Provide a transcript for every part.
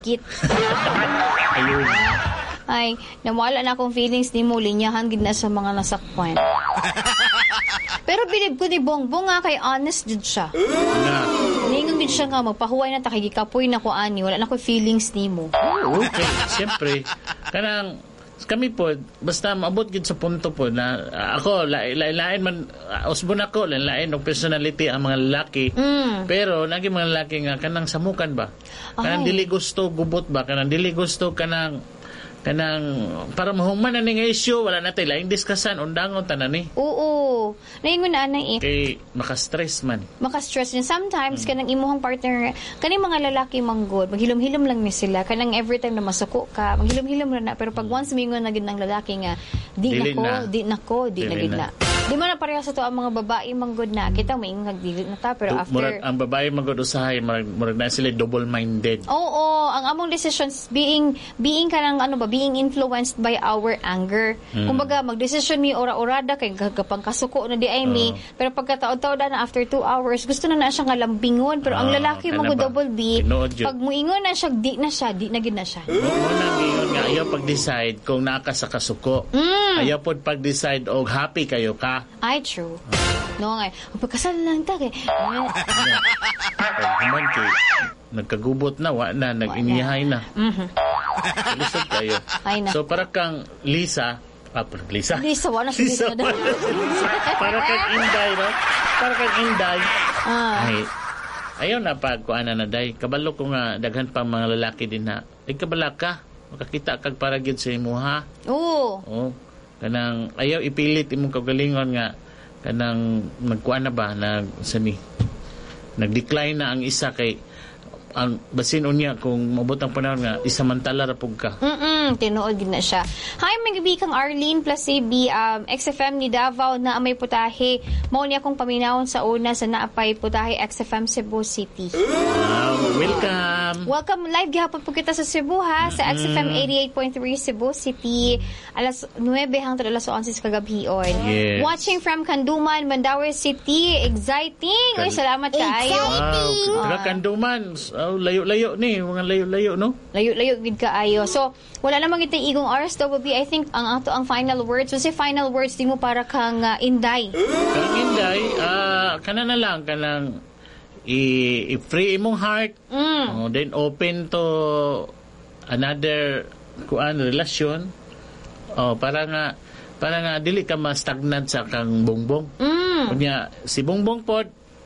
kit. Ayun. Ay, nawala na akong feelings ni mo, linyahan gid na sa mga nasakpan. Pero bilib ko ni Bongbong nga kay honest jud siya. Ningon gid siya nga magpahuway na ta kay gikapoy na ko ani, wala na ko feelings nimo. Okay, siyempre. Kanang kami po, basta maabot gid sa punto po na ako, lain man, usbon ako, lain ng personality ang mga lalaki. Pero, naging mga lalaki nga, kanang samukan ba? Kanang dili gusto, gubot ba? Kanang dili gusto, kanang para mahuman na nga issue, wala natin laing diskasan, undangon tanan ni. Oo. Naingon na anay Kay maka-stress man. Maka-stress din. Sometimes, kanang imuhang partner, kaning mga lalaki manggod, maghilom-hilom lang ni sila. Kanang every time na masuko ka, maghilom-hilom na. Pero pag once mingon na gid ng lalaki nga, di na gid na. Di man na pareha sa to ang mga babae manggod na. Kita maingag dili na ta, pero after Murag ang babae manggod usahay, murag na sila double-minded. Oo, ang among decisions being kanang being influenced by our anger. Kumbaga magdesisyon mi ora-orada kay gapang kasuko na di ay mi, pero pagkataod-taod na after 2 hours gusto na siya nga lambingon, pero ang lalaki mo double B, pag muingon na siya di na gid na siya. Mo nang ingon nga ayaw pag-decide kung naka sa kasuko. Ayaw pod pag-decide og happy kayo ka. Ay, true. No nga. Pagkasal lang ta kay. Human kay nagkagubot na, nag-inihay na. Lusog kayo. So, para kang Lisa, wala na si Lisa. Para kang Inday, no? Para kang Inday. Ay, ayaw na pagkuana na, day. Kabalo ko nga, daghan pa mga lalaki din na. Ay, kabala ka. Makakita kag para gyud sa imo, ha? Oo. Kanang ayaw ipilit imong kagalingon nga kanang nagkuan na ba nag-decline na ang isa kay ang basin unya kung mabot ang panahon nga isamantala ra pug ka. Tinuod gid na siya. Hi, magabi kang Arlene plus CB XFM ni Davao na may putahe. Mao niya akong paminawon sa una sa naapay putahe XFM Cebu City. Welcome. Welcome live gihapon po kita sa Cebu ha, sa XFM 88.3 Cebu City. Alas 9 hangtod alas 11 sa kagabhion. Yes. Watching from Kanduman, Mandaue City. Exciting. Uy, salamat kaayo. Wow. Kanduman. Layo-layo ni, mga layo-layo, no? Layo-layo gid kaayo. So, wala namang itay igong oras WB. I think ang final words. So, si final words di mo para kang Inday. Kang Inday, kana na lang, kanang i-free imong heart. Then open to another relasyon. Para nga dili ka ma-stagnant sa kang Bongbong. Kunya si Bongbong pod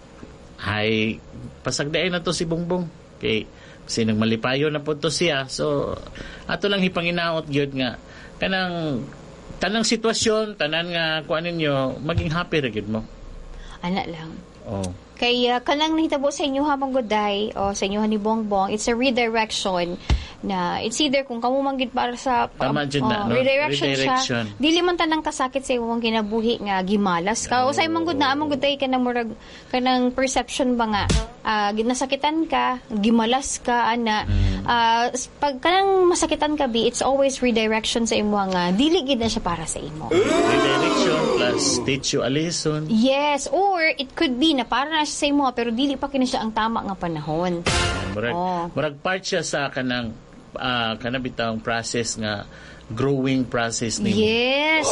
ay pasagdain na to si Bongbong. Okay, kasi nagmalipayo na po to siya. So, ato lang hipanginaot gyud nga kanang tanang sitwasyon, tanan nga kuan ninyo, maging happy ra gyud mo. Ana lang. Kay kanang nahitabo sa inyo ha Manggoday o sa inyo ni Bongbong, it's a redirection na it's either kung kamo manggid para sa redirection siya. Dili man tanang kasakit sa imong kinabuhi nga gimalas ka. O say manggod na among gutay kanang murag kanang perception ba nga ginasakitan ka, gimalas ka ana. Pag kanang masakitan ka it's always redirection sa imo nga dili gid na siya para sa imo. Redirection plus teach you a lesson. Yes, or it could be na para na siya sa imo pero dili pa kini siya ang tama nga panahon. Murag part siya sa kanang kanabitang process nga growing process nimo. Yes.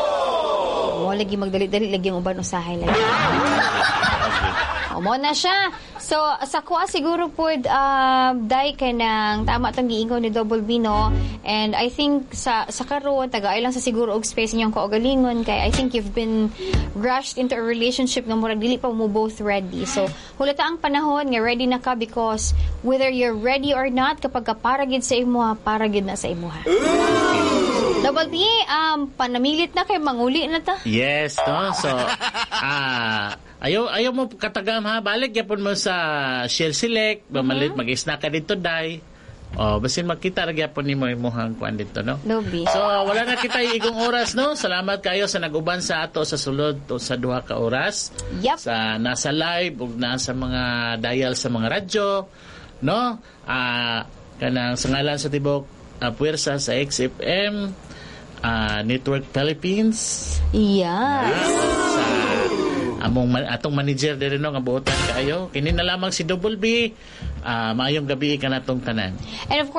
Mo lagi magdali-dali lagi ang uban usahay lagi. Mo na siya. So sa kuha siguro pod dai kanang tama tang giingon ni Double B no. And I think sa karon taga-ay lang sa siguro og space ninyong kaugalingon kay I think you've been rushed into a relationship nga murag dili pa mo both ready. So hulata ang panahon nga ready na ka because whether you're ready or not kapag para gid sa imo para gid na sa imo ha. Double B panamilit na kay manguli na ta. Yes no. So ayaw mo katagam ha, balik yapon mo sa Shell Select, bamalit mag-snack ka dito dai. Basin makita ra gyapon nimo imong kuan dito no. Lobby. So wala na kita igong oras no. Salamat kayo sa naguban sa ato sa sulod to sa 2 ka oras. Yep. Sa nasa live ug nasa mga dial sa mga radyo no. Kanang sa ngalan sa tibok puwersa sa XFM Network Philippines. Yes. Atong manager dire no nga buotan kaayo kini na lamang si Double B maayong gabi ka natong tanan. And of